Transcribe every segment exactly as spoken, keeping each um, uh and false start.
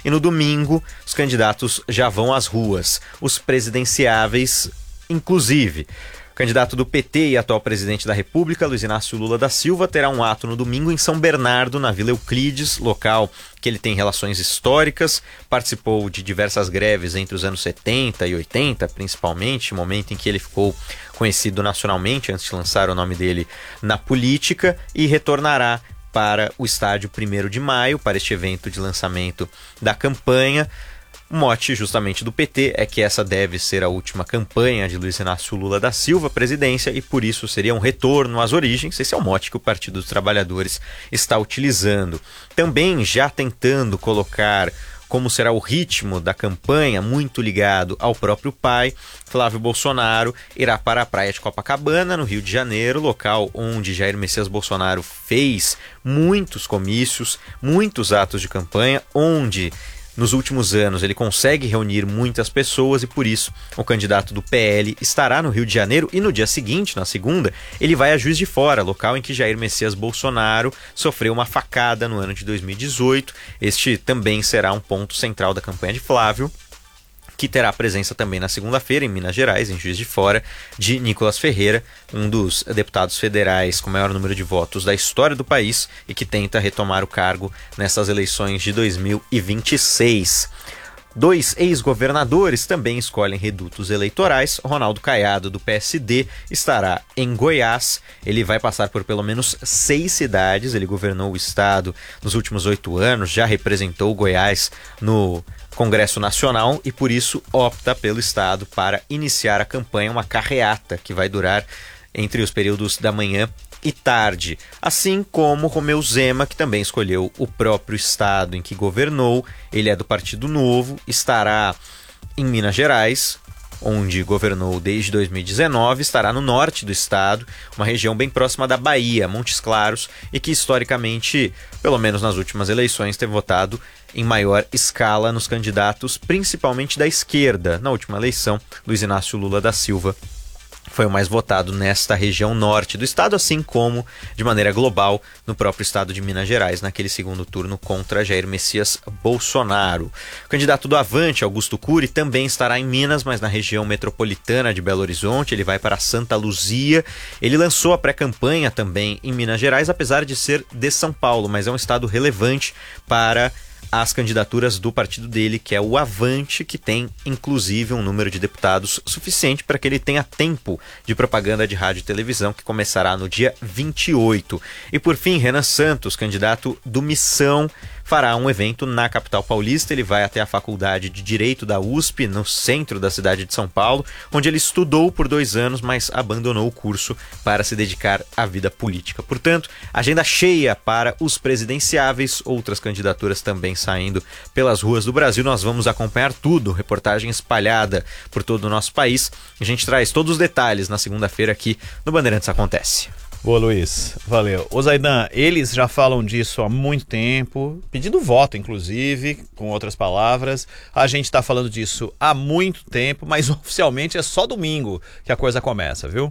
E no domingo, os candidatos já vão às ruas, os presidenciáveis, inclusive. O candidato do P T e atual presidente da República, Luiz Inácio Lula da Silva, terá um ato no domingo em São Bernardo, na Vila Euclides, local que ele tem relações históricas, participou de diversas greves entre os anos setenta e oitenta, principalmente, momento em que ele ficou conhecido nacionalmente, antes de lançar o nome dele na política, e retornará para o estádio primeiro de maio, para este evento de lançamento da campanha. O mote justamente do P T é que essa deve ser a última campanha de Luiz Inácio Lula da Silva à presidência e por isso seria um retorno às origens. Esse é o mote que o Partido dos Trabalhadores está utilizando. Também já tentando colocar como será o ritmo da campanha, muito ligado ao próprio pai, Flávio Bolsonaro irá para a praia de Copacabana, no Rio de Janeiro, local onde Jair Messias Bolsonaro fez muitos comícios, muitos atos de campanha, onde nos últimos anos ele consegue reunir muitas pessoas e por isso o candidato do P L estará no Rio de Janeiro e no dia seguinte, na segunda, ele vai a Juiz de Fora, local em que Jair Messias Bolsonaro sofreu uma facada no ano de dois mil e dezoito. Este também será um ponto central da campanha de Flávio, que terá presença também na segunda-feira em Minas Gerais, em Juiz de Fora, de Nicolas Ferreira, um dos deputados federais com maior número de votos da história do país e que tenta retomar o cargo nessas eleições de dois mil e vinte e seis. Dois ex-governadores também escolhem redutos eleitorais. Ronaldo Caiado, do P S D, estará em Goiás. Ele vai passar por pelo menos seis cidades. Ele governou o estado nos últimos oito anos, já representou Goiás no Congresso Nacional e por isso opta pelo estado para iniciar a campanha, uma carreata que vai durar entre os períodos da manhã e tarde, assim como Romeu Zema, que também escolheu o próprio estado em que governou. Ele é do Partido Novo, estará em Minas Gerais, onde governou desde dois mil e dezenove, estará no norte do estado, uma região bem próxima da Bahia, Montes Claros, e que historicamente, pelo menos nas últimas eleições, teve votado em maior escala nos candidatos, principalmente da esquerda. Na última eleição, Luiz Inácio Lula da Silva foi o mais votado nesta região norte do estado, assim como, de maneira global, no próprio estado de Minas Gerais, naquele segundo turno contra Jair Messias Bolsonaro. O candidato do Avante, Augusto Cury, também estará em Minas, mas na região metropolitana de Belo Horizonte. Ele vai para Santa Luzia. Ele lançou a pré-campanha também em Minas Gerais, apesar de ser de São Paulo, mas é um estado relevante para as candidaturas do partido dele, que é o Avante, que tem inclusive um número de deputados suficiente para que ele tenha tempo de propaganda de rádio e televisão, que começará no dia vinte e oito. E por fim, Renan Santos, candidato do Missão, fará um evento na capital paulista. Ele vai até a Faculdade de Direito da U S P, no centro da cidade de São Paulo, onde ele estudou por dois anos, mas abandonou o curso para se dedicar à vida política. Portanto, agenda cheia para os presidenciáveis, outras candidaturas também saindo pelas ruas do Brasil. Nós vamos acompanhar tudo, reportagem espalhada por todo o nosso país. A gente traz todos os detalhes na segunda-feira aqui no Bandeirantes Acontece. Boa, Luiz. Valeu. Ô Zaidan, eles já falam disso há muito tempo, pedindo voto, inclusive, com outras palavras. A gente está falando disso há muito tempo, mas oficialmente é só domingo que a coisa começa, viu?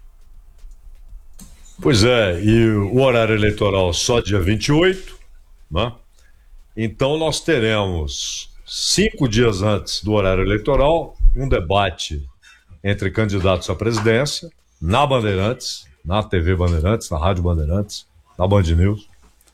Pois é, e o horário eleitoral só dia vinte e oito, né? Então nós teremos, cinco dias antes do horário eleitoral, um debate entre candidatos à presidência, na Bandeirantes, na T V Bandeirantes, na Rádio Bandeirantes, na Band News.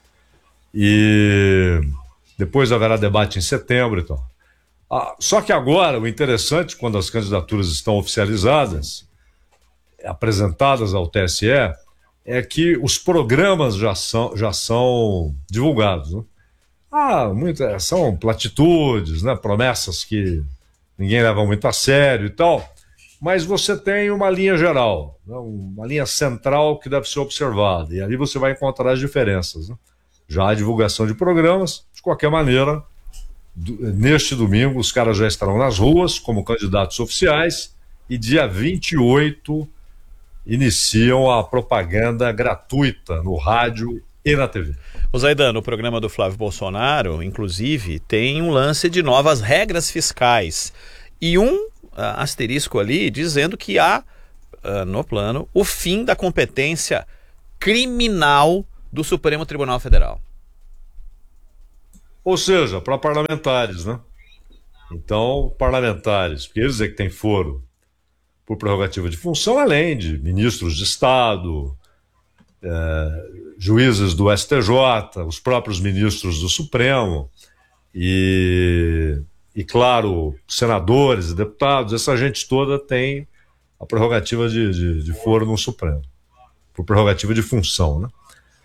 E depois haverá debate em setembro e tal. Ah, só que agora, o interessante, quando as candidaturas estão oficializadas, apresentadas ao T S E, é que os programas já são, já são divulgados, né? Ah, muitas, são platitudes, né? Promessas que ninguém leva muito a sério e tal. Mas você tem uma linha geral, né? Uma linha central que deve ser observada, e ali você vai encontrar as diferenças, né? Já a divulgação de programas, de qualquer maneira, do, neste domingo os caras já estarão nas ruas como candidatos oficiais e dia vinte e oito iniciam a propaganda gratuita no rádio e na T V. O Zaidan, no programa do Flávio Bolsonaro, inclusive, tem um lance de novas regras fiscais e um Uh, asterisco ali, dizendo que há, uh, no plano, o fim da competência criminal do Supremo Tribunal Federal. Ou seja, para parlamentares, né? Então, parlamentares, porque eles é que têm foro por prerrogativa de função, além de ministros de Estado, é, juízes do S T J, os próprios ministros do Supremo e, e, claro, senadores e deputados, essa gente toda tem a prerrogativa de, de, de foro no Supremo, por prerrogativa de função, né?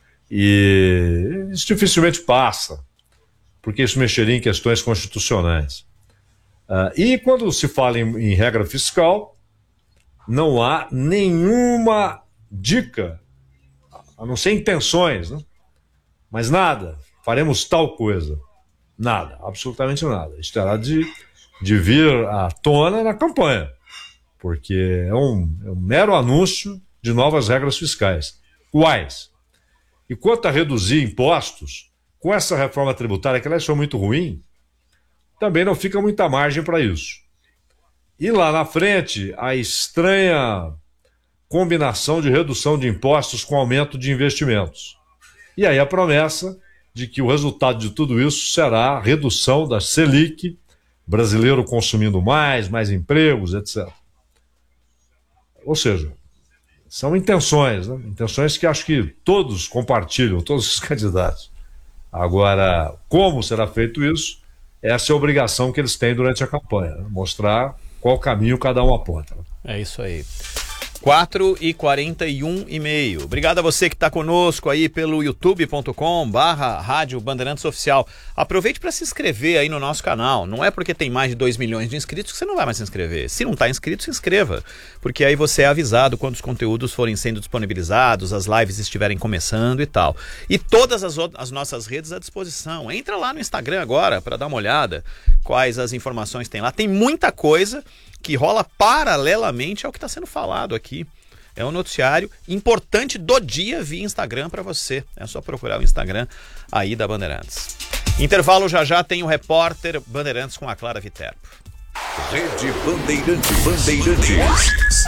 E isso dificilmente passa, porque isso mexeria em questões constitucionais. Uh, e quando se fala em, em regra fiscal, não há nenhuma dica, a não ser intenções, né? Mas nada, faremos tal coisa. Nada, absolutamente nada. Isso terá de, de vir à tona na campanha, porque é um, é um mero anúncio de novas regras fiscais. Quais? E quanto a reduzir impostos, com essa reforma tributária, que ela foi muito ruim, também não fica muita margem para isso. E lá na frente, a estranha combinação de redução de impostos com aumento de investimentos. E aí a promessa de que o resultado de tudo isso será a redução da Selic, brasileiro consumindo mais, mais empregos, etcétera. Ou seja, são intenções, né? Intenções que acho que todos compartilham, todos os candidatos. Agora, como será feito isso? Essa é a obrigação que eles têm durante a campanha, né? Mostrar qual caminho cada um aponta. É isso aí. quatro e quarenta e um e meio. Obrigado a você que está conosco aí pelo youtube ponto com barra Rádio Bandeirantes Oficial. Aproveite para se inscrever aí no nosso canal. Não é porque tem mais de dois milhões de inscritos que você não vai mais se inscrever. Se não está inscrito, se inscreva. Porque aí você é avisado quando os conteúdos forem sendo disponibilizados, as lives estiverem começando e tal. E todas as, as nossas redes à disposição. Entra lá no Instagram agora para dar uma olhada quais as informações tem lá. Tem muita coisa que rola paralelamente ao que está sendo falado aqui. É um noticiário importante do dia via Instagram para você. É só procurar o Instagram aí da Bandeirantes. Intervalo, já já tem o repórter Bandeirantes com a Clara Viterbo. Rede Bandeirantes. Bandeirantes.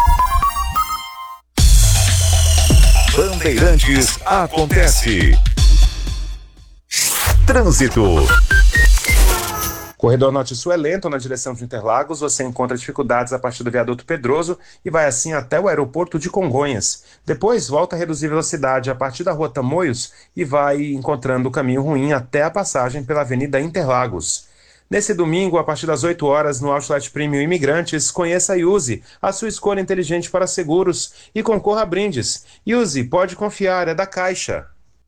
Bandeirantes acontece. Trânsito. Corredor Norte-Sul é lento na direção de Interlagos, você encontra dificuldades a partir do viaduto Pedroso e vai assim até o aeroporto de Congonhas. Depois volta a reduzir velocidade a partir da rua Tamoios e vai encontrando o caminho ruim até a passagem pela Avenida Interlagos. Nesse domingo, a partir das oito horas, no Outlet Premium Imigrantes, conheça e use a sua escolha inteligente para seguros e concorra a brindes. Use, pode confiar, é da Caixa.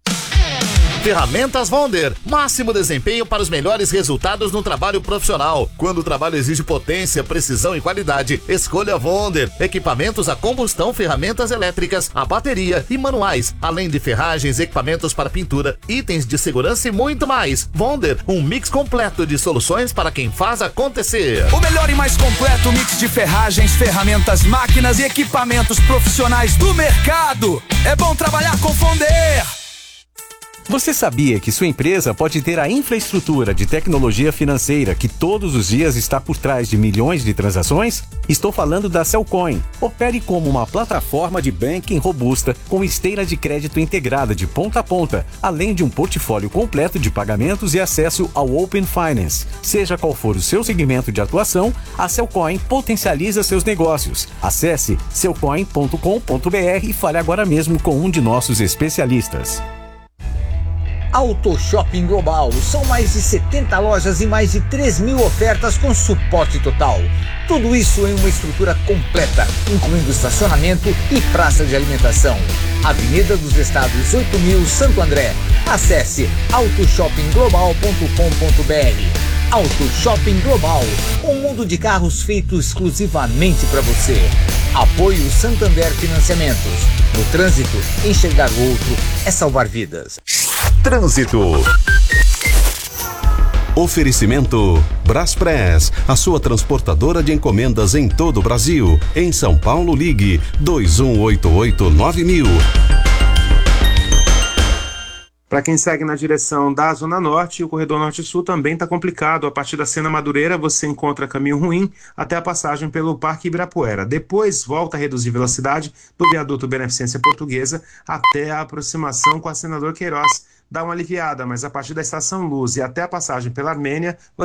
Ferramentas Wonder, máximo desempenho para os melhores resultados no trabalho profissional. Quando o trabalho exige potência, precisão e qualidade, escolha Wonder. Equipamentos a combustão, ferramentas elétricas, a bateria e manuais, além de ferragens, equipamentos para pintura, itens de segurança e muito mais. Wonder, um mix completo de soluções para quem faz acontecer. O melhor e mais completo mix de ferragens, ferramentas, máquinas e equipamentos profissionais do mercado. É bom trabalhar com Wonder. Você sabia que sua empresa pode ter a infraestrutura de tecnologia financeira que todos os dias está por trás de milhões de transações? Estou falando da Cellcoin. Opere como uma plataforma de banking robusta com esteira de crédito integrada de ponta a ponta, além de um portfólio completo de pagamentos e acesso ao Open Finance. Seja qual for o seu segmento de atuação, a Cellcoin potencializa seus negócios. Acesse cellcoin ponto com ponto br e fale agora mesmo com um de nossos especialistas. Auto Shopping Global. São mais de setenta lojas e mais de três mil ofertas com suporte total. Tudo isso em uma estrutura completa, incluindo estacionamento e praça de alimentação. Avenida dos Estados oito mil, Santo André. Acesse auto shopping global ponto com ponto br. Auto Shopping Global, um mundo de carros feito exclusivamente para você. Apoio Santander Financiamentos. No trânsito, enxergar o outro é salvar vidas. Trânsito. Oferecimento Braspress, a sua transportadora de encomendas em todo o Brasil. Em São Paulo, ligue dois um oito oito nove mil. Para quem segue na direção da Zona Norte, o corredor Norte-Sul também está complicado. A partir da Sena Madureira, você encontra caminho ruim até a passagem pelo Parque Ibirapuera. Depois, volta a reduzir velocidade do viaduto Beneficência Portuguesa até a aproximação com a Senador Queiroz. dá uma aliviada, mas a partir da Estação Luz e até a passagem pela Armênia,